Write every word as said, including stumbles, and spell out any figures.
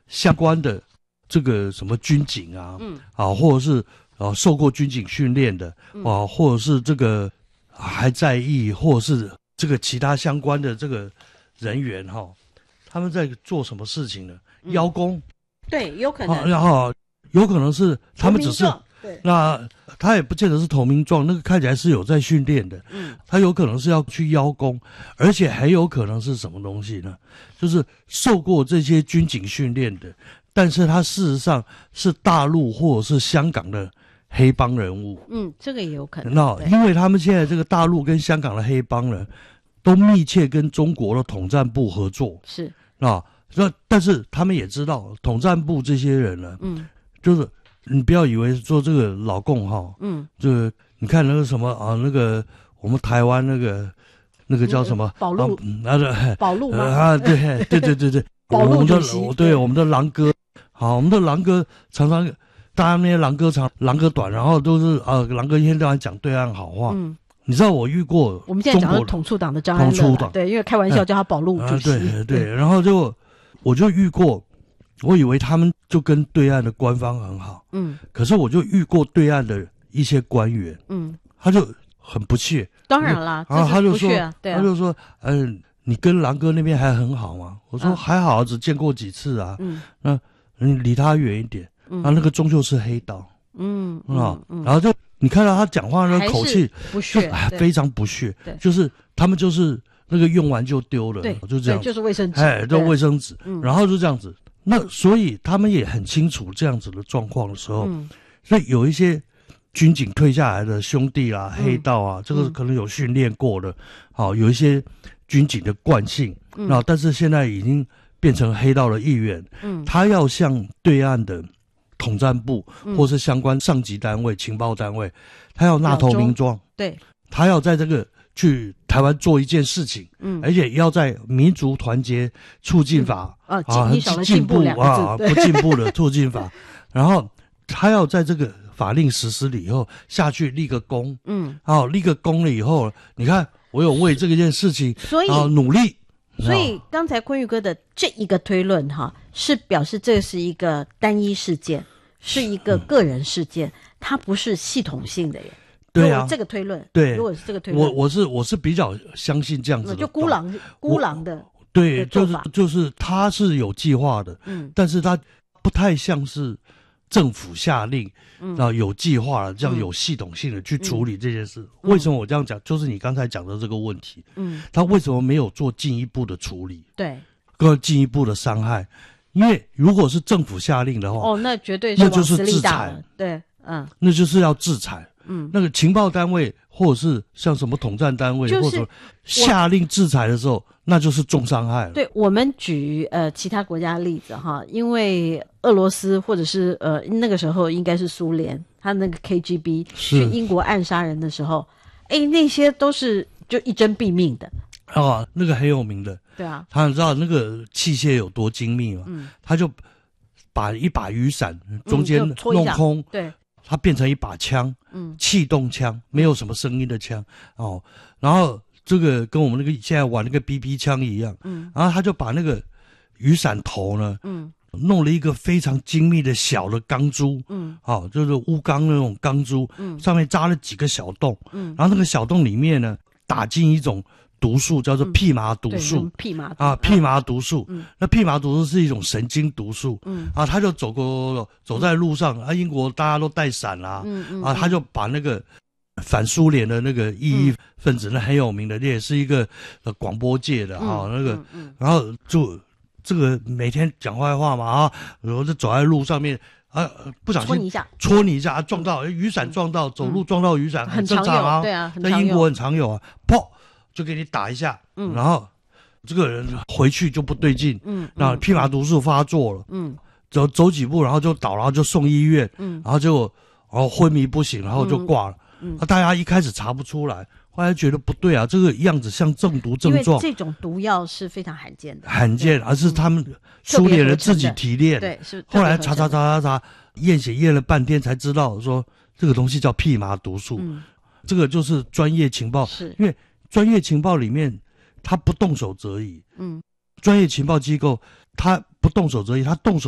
相关的这个什么军警啊，嗯，啊，或者是啊受过军警训练的，啊，或者是这个还在役，或者是这个其他相关的这个人员哈，他们在做什么事情呢？嗯、邀功， 对，有可能， 啊、然后有可能是他们只是。 对， 那他也不见得是投名状，那个看起来是有在训练的。嗯，他有可能是要去邀功，而且还有可能是什么东西呢？就是受过这些军警训练的，但是他事实上是大陆或者是香港的黑帮人物。 嗯，这个也有可能。 那因为他们现在这个大陆跟香港的黑帮人都密切跟中国的统战部合作。 是啊，那但是他们也知道统战部这些人呢，嗯，就是。你不要以为说这个老共哈，嗯，这个你看那个什么啊，那个我们台湾那个那个叫什么保路， 啊对， 保路吗？ 啊对对对对对， 保路主席，对我们的狼哥，好，我们的狼哥常常大家那些狼哥长狼哥短，然后都是啊狼哥一天到晚讲对岸好话，嗯，你知道我遇过， 我们现在讲的统促党的张安乐，对，因为开玩笑叫他保路主席， 对对，然后就我就遇过。我以为他们就跟对岸的官方很好，嗯，可是我就遇过对岸的一些官员，嗯，他就很不屑， 当然啦， 然后他就说， 对啊、 他就说，嗯、呃，你跟狼哥那边还很好吗？我说、啊、还好，只见过几次啊，嗯，那你离他远一点，嗯，啊，那个终究是黑道，嗯啊、嗯，然后就你看到他讲话那个口气不屑， 非常不屑，对，就是他们就是那个用完就丢了， 对， 就这样， 就是卫生纸， 哎，就卫生纸，嗯，然后就这样子。那所以他们也很清楚这样子的状况的时候，嗯、所以有一些军警退下来的兄弟啦、嗯、黑道啊，这个可能有训练过的，好、嗯、有一些军警的惯性，嗯、然后但是现在已经变成黑道的一员，嗯，他要向对岸的统战部、嗯、或是相关上级单位、情报单位，他要纳投名状， 对， 他要在这个。去台湾做一件事情，嗯，而且要在民族团结促进法、 嗯、啊，你少了进步啊，不进步的促进法，然后他要在这个法令实施了以后下去立个功，嗯，好、啊、立个功了以后，你看我有为这个件事情， 所以啊努力， 所以刚才坤玉哥的这一个推论哈，是表示这是一个单一事件，是一个个人事件，嗯、它不是系统性的耶。 对啊， 这个推论， 对， 如果是这个推论， 我我是我是比较相信这样子的， 就孤狼孤狼的， 对，就是就是他是有计划的，嗯，但是他不太像是政府下令，嗯，然后有计划的这样有系统性的去处理这件事。嗯、为什么我这样讲？就是你刚才讲的这个问题，嗯，他为什么没有做进一步的处理？ 对， 更进一步的伤害，因为如果是政府下令的话， 哦，那绝对是那就是制裁， 对，嗯， 那就是要制裁。嗯，那个情报单位或者是像什么统战单位， 就是、 或者下令制裁的时候，那就是重伤害了。 对，我们举呃其他国家的例子哈，因为俄罗斯或者是呃那个时候应该是苏联，他那个 K G B 去英国暗杀人的时候，哎，那些都是就一针毙命的。 啊，那个很有名的。 对啊， 他知道那个器械有多精密嘛？嗯，他就把一把雨伞中间弄空， 嗯、对。 它变成一把枪，嗯，气动枪，没有什么声音的枪，哦，然后这个跟我们那个现在玩那个 B B 枪一样，嗯，然后他就把那个雨伞头呢，嗯，弄了一个非常精密的小的钢珠，嗯，好、哦，就是钨钢那种钢珠，嗯，上面扎了几个小洞，嗯，然后那个小洞里面呢，打进一种毒素，叫做蓖麻毒素， 嗯、蓖麻啊，蓖麻毒素，嗯，那蓖麻毒素是一种神经毒素，嗯，啊，他就走过走在路上，啊，英国大家都带伞啦，嗯嗯，啊，他就把那个反苏联的那个异议分子，那很有名的，那也是一个呃广播界的啊，那个，然后就这个每天讲坏话嘛啊，然后就走在路上面。啊，不小心戳你一下， 戳你一下，撞到雨伞，撞到走路撞到雨伞，很正常啊， 对啊， 在英国很常有啊，砰就给你打一下，嗯，然后这个人回去就不对劲，嗯，那蓖麻毒素发作了，嗯，走走几步然后就倒，然后就送医院，嗯，然后就然后昏迷不醒，然后就挂了，嗯，那大家一开始查不出来。后来觉得不对啊，这个样子像中毒症状， 因为这种毒药是非常罕见的， 罕见，而是他们苏联人自己提炼， 对，是。 后来查查查查查，验血验了半天才知道说这个东西叫蓖麻毒素，嗯，这个就是专业情报， 是因为专业情报里面他不动手则已，嗯，专业情报机构他不动手则已，他动手。